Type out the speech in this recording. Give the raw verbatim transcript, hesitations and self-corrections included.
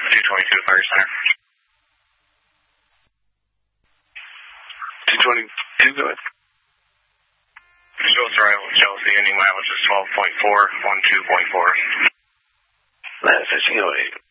two twenty-two Fire Center. two twenty-two, go ahead. Shows arrival at Chelsea, ending mileage is twelve point four one two point four. Manifesting oh eight.